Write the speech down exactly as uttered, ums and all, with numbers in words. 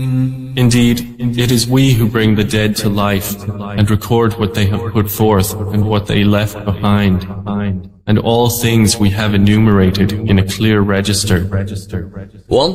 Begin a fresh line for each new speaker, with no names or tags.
Indeed, it is we who bring the dead to life and record what they have put forth and what they left behind, and all things we have enumerated in a clear register.